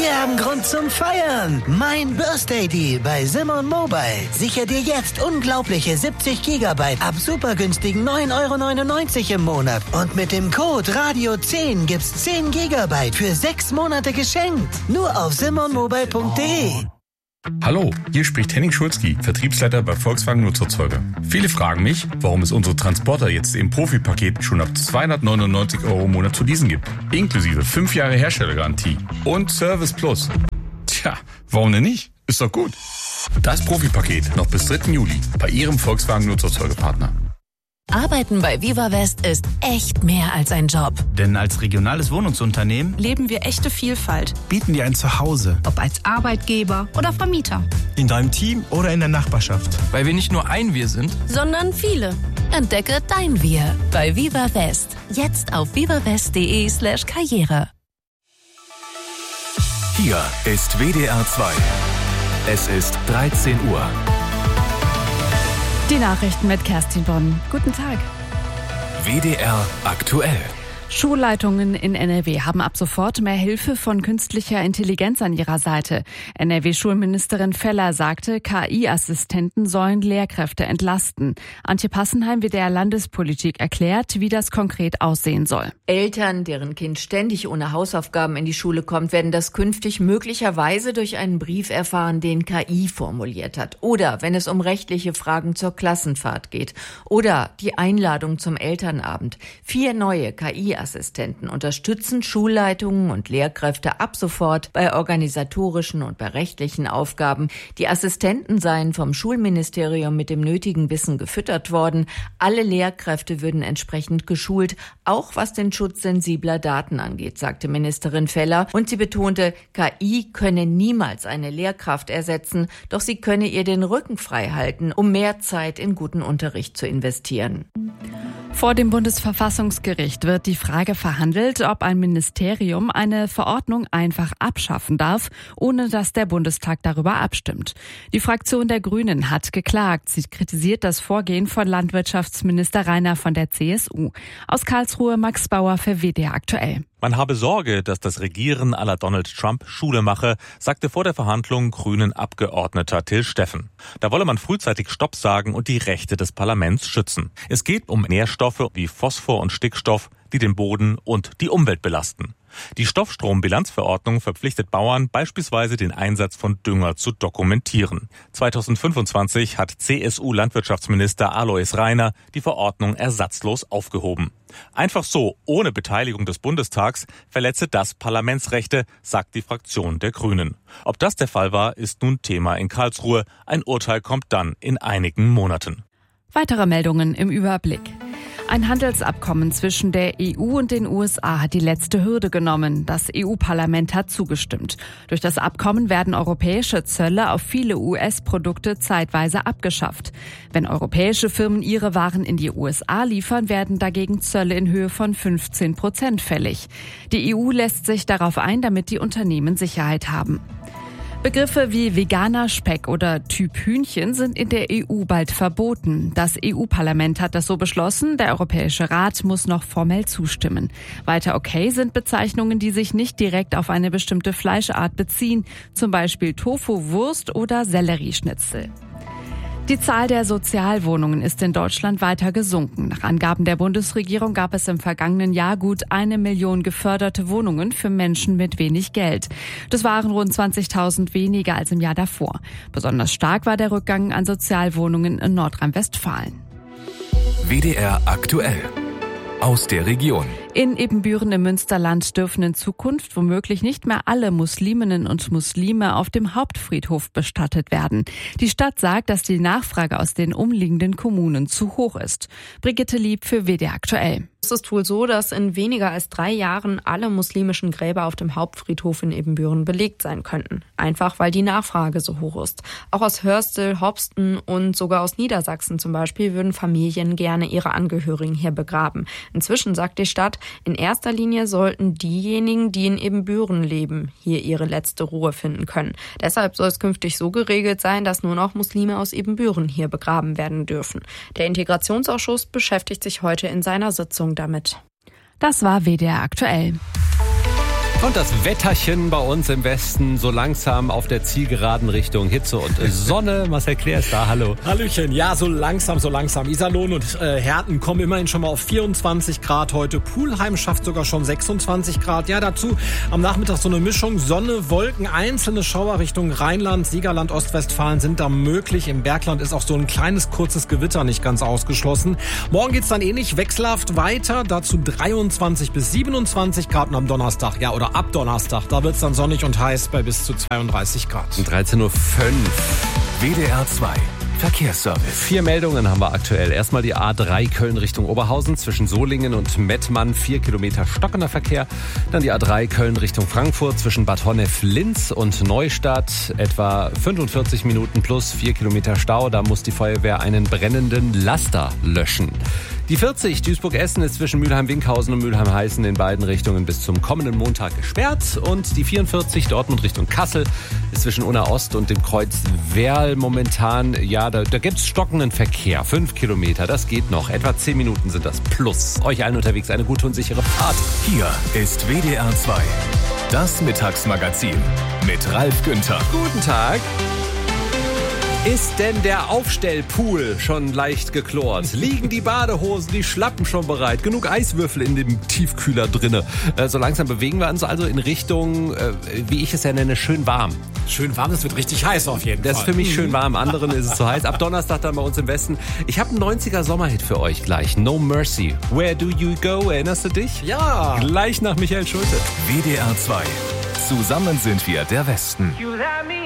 Wir haben Grund zum Feiern. Mein Birthday Deal bei Simon Mobile. Sicher dir jetzt unglaubliche 70 GB ab super günstigen 9,99 € im Monat. Und mit dem Code Radio10 gibt's 10 GB für 6 Monate geschenkt. Nur auf simonmobile.de. Hallo, hier spricht Henning Schulzki, Vertriebsleiter bei Volkswagen Nutzfahrzeuge. Viele fragen mich, warum es unsere Transporter jetzt im Profi-Paket schon ab 299 € im Monat zu leasen gibt. Inklusive 5 Jahre Herstellergarantie und Service Plus. Tja, warum denn nicht? Ist doch gut. Das Profi-Paket noch bis 3. Juli bei Ihrem Volkswagen Nutzfahrzeugepartner. Arbeiten bei Viva West ist echt mehr als ein Job. Denn als regionales Wohnungsunternehmen leben wir echte Vielfalt. Bieten dir ein Zuhause. Ob als Arbeitgeber oder Vermieter. In deinem Team oder in der Nachbarschaft. Weil wir nicht nur ein Wir sind, sondern viele. Entdecke dein Wir bei Viva West. Jetzt auf vivawest.de/karriere. Hier ist WDR 2. Es ist 13 Uhr. Die Nachrichten mit Kerstin Bonn. Guten Tag. WDR aktuell. Schulleitungen in NRW haben ab sofort mehr Hilfe von künstlicher Intelligenz an ihrer Seite. NRW-Schulministerin Feller sagte, KI-Assistenten sollen Lehrkräfte entlasten. Antje Passenheim, WDR Landespolitik, erklärt, wie das konkret aussehen soll. Eltern, deren Kind ständig ohne Hausaufgaben in die Schule kommt, werden das künftig möglicherweise durch einen Brief erfahren, den KI formuliert hat. Oder wenn es um rechtliche Fragen zur Klassenfahrt geht. Oder die Einladung zum Elternabend. 4 neue KI-Assistenten unterstützen Schulleitungen und Lehrkräfte ab sofort bei organisatorischen und bei rechtlichen Aufgaben. Die Assistenten seien vom Schulministerium mit dem nötigen Wissen gefüttert worden. Alle Lehrkräfte würden entsprechend geschult, auch was den Schutz sensibler Daten angeht, sagte Ministerin Feller. Und sie betonte, KI könne niemals eine Lehrkraft ersetzen, doch sie könne ihr den Rücken frei halten, um mehr Zeit in guten Unterricht zu investieren. Vor dem Bundesverfassungsgericht wird die Frage verhandelt, ob ein Ministerium eine Verordnung einfach abschaffen darf, ohne dass der Bundestag darüber abstimmt. Die Fraktion der Grünen hat geklagt. Sie kritisiert das Vorgehen von Landwirtschaftsminister Rainer von der CSU. Aus Karlsruhe Max Bauer für WDR aktuell. Man habe Sorge, dass das Regieren à la Donald Trump Schule mache, sagte vor der Verhandlung Grünen-Abgeordneter Till Steffen. Da wolle man frühzeitig Stopp sagen und die Rechte des Parlaments schützen. Es geht um Nährstoffe wie Phosphor und Stickstoff, die den Boden und die Umwelt belasten. Die Stoffstrombilanzverordnung verpflichtet Bauern beispielsweise den Einsatz von Dünger zu dokumentieren. 2025 hat CSU-Landwirtschaftsminister Alois Rainer die Verordnung ersatzlos aufgehoben. Einfach so, ohne Beteiligung des Bundestags, verletze das Parlamentsrechte, sagt die Fraktion der Grünen. Ob das der Fall war, ist nun Thema in Karlsruhe. Ein Urteil kommt dann in einigen Monaten. Weitere Meldungen im Überblick. Ein Handelsabkommen zwischen der EU und den USA hat die letzte Hürde genommen. Das EU-Parlament hat zugestimmt. Durch das Abkommen werden europäische Zölle auf viele US-Produkte zeitweise abgeschafft. Wenn europäische Firmen ihre Waren in die USA liefern, werden dagegen Zölle in Höhe von 15% fällig. Die EU lässt sich darauf ein, damit die Unternehmen Sicherheit haben. Begriffe wie veganer Speck oder Typ Hühnchen sind in der EU bald verboten. Das EU-Parlament hat das so beschlossen, der Europäische Rat muss noch formell zustimmen. Weiter okay sind Bezeichnungen, die sich nicht direkt auf eine bestimmte Fleischart beziehen, zum Beispiel Tofu, Wurst oder Sellerieschnitzel. Die Zahl der Sozialwohnungen ist in Deutschland weiter gesunken. Nach Angaben der Bundesregierung gab es im vergangenen Jahr gut 1 Million geförderte Wohnungen für Menschen mit wenig Geld. Das waren rund 20.000 weniger als im Jahr davor. Besonders stark war der Rückgang an Sozialwohnungen in Nordrhein-Westfalen. WDR aktuell. Aus der Region. In Ebenbüren im Münsterland dürfen in Zukunft womöglich nicht mehr alle Musliminnen und Muslime auf dem Hauptfriedhof bestattet werden. Die Stadt sagt, dass die Nachfrage aus den umliegenden Kommunen zu hoch ist. Brigitte Lieb für WDR aktuell. Es ist wohl so, dass in weniger als 3 Jahren alle muslimischen Gräber auf dem Hauptfriedhof in Ebenbüren belegt sein könnten. Einfach, weil die Nachfrage so hoch ist. Auch aus Hörstel, Hopsten und sogar aus Niedersachsen zum Beispiel würden Familien gerne ihre Angehörigen hier begraben. Inzwischen sagt die Stadt, in erster Linie sollten diejenigen, die in Ebenbüren leben, hier ihre letzte Ruhe finden können. Deshalb soll es künftig so geregelt sein, dass nur noch Muslime aus Ebenbüren hier begraben werden dürfen. Der Integrationsausschuss beschäftigt sich heute in seiner Sitzung damit. Das war WDR aktuell. Und das Wetterchen bei uns im Westen so langsam auf der Zielgeraden Richtung Hitze und Sonne. Marcel Klär ist da, hallo. Hallöchen, ja, so langsam. Iserlohn und Herten kommen immerhin schon mal auf 24 Grad heute. Pulheim schafft sogar schon 26 Grad. Ja, dazu am Nachmittag so eine Mischung Sonne, Wolken, einzelne Schauer Richtung Rheinland, Siegerland, Ostwestfalen sind da möglich. Im Bergland ist auch so ein kleines, kurzes Gewitter nicht ganz ausgeschlossen. Morgen geht's dann ähnlich wechselhaft weiter. Dazu 23 bis 27 Grad und am Donnerstag, ja, oder ab Donnerstag, da wird's dann sonnig und heiß bei bis zu 32 Grad. 13:05 Uhr. WDR 2 Verkehrsservice. 4 Meldungen haben wir aktuell. Erstmal die A3 Köln Richtung Oberhausen zwischen Solingen und Mettmann, 4 Kilometer stockender Verkehr. Dann die A3 Köln Richtung Frankfurt zwischen Bad Honnef-Linz und Neustadt, etwa 45 Minuten plus 4 Kilometer Stau. Da muss die Feuerwehr einen brennenden Laster löschen. Die 40 Duisburg-Essen ist zwischen Mülheim-Winkhausen und Mülheim-Heißen in beiden Richtungen bis zum kommenden Montag gesperrt. Und die 44 Dortmund Richtung Kassel ist zwischen Unna Ost und dem Kreuz Werl momentan, ja, da gibt's stockenden Verkehr. 5 Kilometer, das geht noch. Etwa 10 Minuten sind das plus. Euch allen unterwegs eine gute und sichere Fahrt. Hier ist WDR 2, das Mittagsmagazin mit Ralf Günther. Guten Tag. Ist denn der Aufstellpool schon leicht geklort? Liegen die Badehosen, die Schlappen schon bereit? Genug Eiswürfel in dem Tiefkühler drinne? So langsam bewegen wir uns also in Richtung, wie ich es ja nenne, schön warm. Schön warm, das wird richtig heiß auf jeden Fall. Das ist für mich schön warm, anderen ist es zu heiß. Ab Donnerstag dann bei uns im Westen. Ich habe einen 90er Sommerhit für euch gleich. No Mercy. Where do you go? Erinnerst du dich? Ja. Gleich nach Michael Schulte. WDR 2. Zusammen sind wir der Westen.